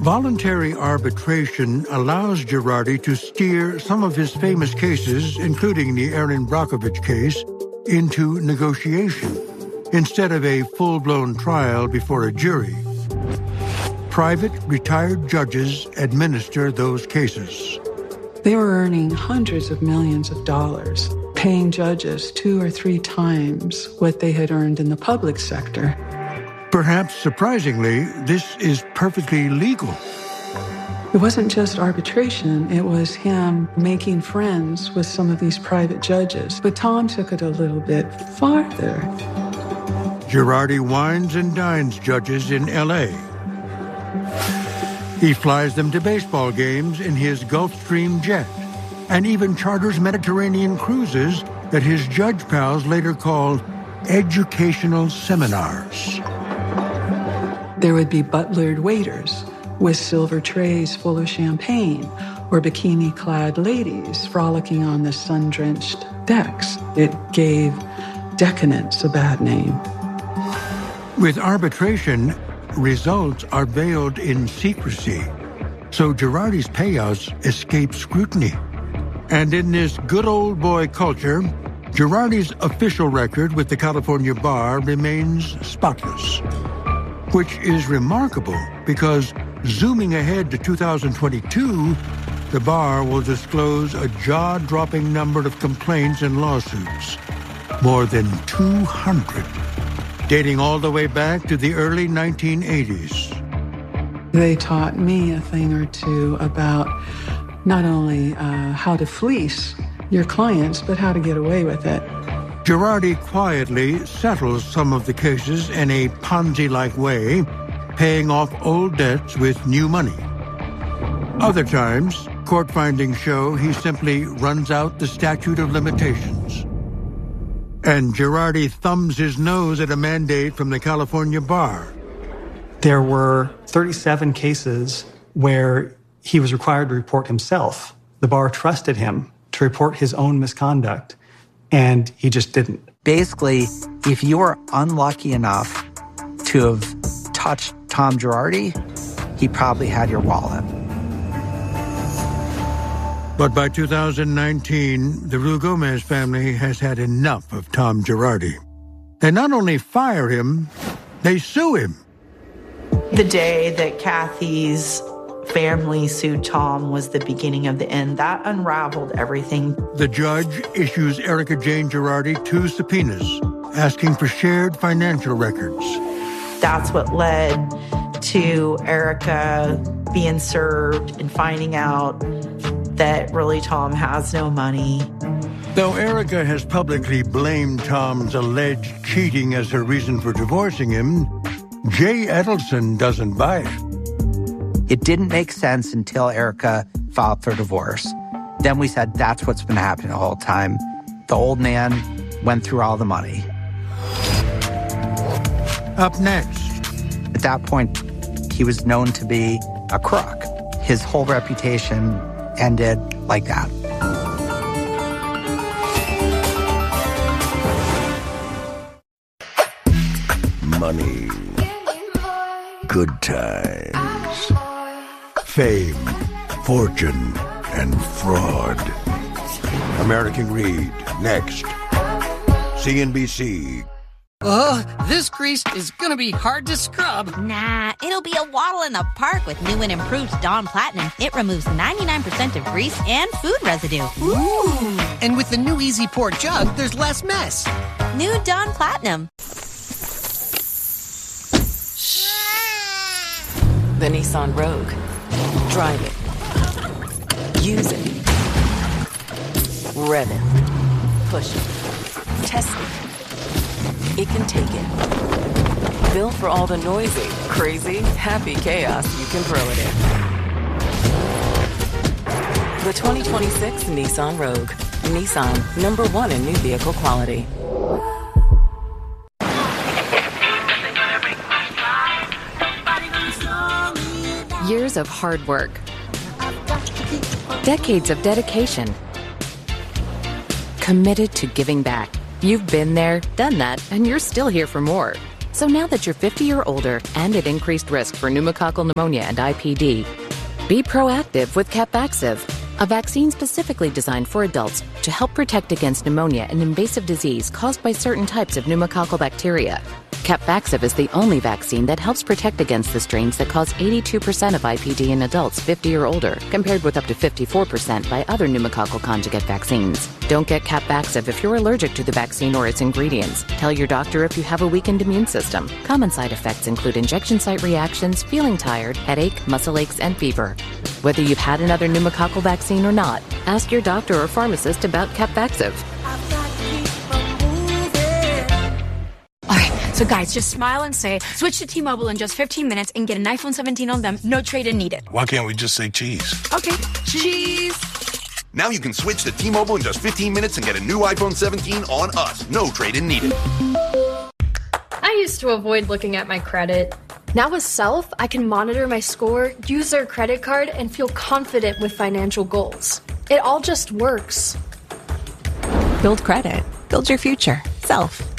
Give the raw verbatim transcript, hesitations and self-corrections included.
Voluntary arbitration allows Girardi to steer some of his famous cases, including the Erin Brockovich case, into negotiation instead of a full-blown trial before a jury. Private retired judges administer those cases. They were earning hundreds of millions of dollars, paying judges two or three times what they had earned in the public sector. Perhaps surprisingly, this is perfectly legal. It wasn't just arbitration, it was him making friends with some of these private judges. But Tom took it a little bit farther. Girardi wines and dines judges in L A. He flies them to baseball games in his Gulfstream jet, and even charters Mediterranean cruises that his judge pals later called educational seminars. There would be butlered waiters with silver trays full of champagne, or bikini-clad ladies frolicking on the sun-drenched decks. It gave decadence a bad name. With arbitration, results are veiled in secrecy, so Girardi's payouts escape scrutiny. And in this good old boy culture, Girardi's official record with the California Bar remains spotless, which is remarkable because zooming ahead to two thousand twenty-two, the bar will disclose a jaw-dropping number of complaints and lawsuits, more than two hundred, dating all the way back to the early nineteen eighties. They taught me a thing or two about not only uh, how to fleece your clients, but how to get away with it. Girardi quietly settles some of the cases in a Ponzi-like way, paying off old debts with new money. Other times, court findings show he simply runs out the statute of limitations. And Girardi thumbs his nose at a mandate from the California Bar. There were thirty-seven cases where he was required to report himself. The bar trusted him to report his own misconduct, and he just didn't. Basically, if you were unlucky enough to have touched Tom Girardi, he probably had your wallet. But by two thousand nineteen, the Ruigomez family has had enough of Tom Girardi. They not only fire him, they sue him. The day that Kathy's family sued Tom was the beginning of the end. That unraveled everything. The judge issues Erika Jane Girardi two subpoenas, asking for shared financial records. That's what led to Erika being served and finding out that really Tom has no money. Though Erika has publicly blamed Tom's alleged cheating as her reason for divorcing him, Jay Edelson doesn't buy it. It didn't make sense until Erika filed for divorce. Then we said that's what's been happening the whole time. The old man went through all the money. Up next. At that point, he was known to be a crook. His whole reputation ended like that. Money. Good times. Fame, fortune, and fraud. American Greed, next. C N B C. Oh, this grease is gonna be hard to scrub. Nah, it'll be a waddle in the park with new and improved Dawn Platinum. It removes ninety-nine percent of grease and food residue. Ooh! And with the new Easy Pour jug, there's less mess. New Dawn Platinum. The Nissan Rogue. Drive it. Use it. Rev it. Push it. Test it. It can take it. Built for all the noisy, crazy, happy chaos you can throw it in. The twenty twenty-six Nissan Rogue. Nissan, number one in new vehicle quality. Years of hard work. Decades of dedication. Committed to giving back. You've been there, done that, and you're still here for more. So now that you're fifty or older and at increased risk for pneumococcal pneumonia and I P D, be proactive with Capvaxive, a vaccine specifically designed for adults to help protect against pneumonia, an invasive disease caused by certain types of pneumococcal bacteria. Capvaxive is the only vaccine that helps protect against the strains that cause eighty-two percent of I P D in adults fifty or older, compared with up to fifty-four percent by other pneumococcal conjugate vaccines. Don't get Capvaxive if you're allergic to the vaccine or its ingredients. Tell your doctor if you have a weakened immune system. Common side effects include injection site reactions, feeling tired, headache, muscle aches, and fever. Whether you've had another pneumococcal vaccine or not, ask your doctor or pharmacist about Capvaxive. So guys, just smile and say, switch to T-Mobile in just fifteen minutes and get an iPhone seventeen on them, no trade-in needed. Why can't we just say cheese? Okay, cheese. Now you can switch to T-Mobile in just fifteen minutes and get a new iPhone seventeen on us, no trade-in needed. I used to avoid looking at my credit. Now with Self, I can monitor my score, use their credit card, and feel confident with financial goals. It all just works. Build credit. Build your future. Self.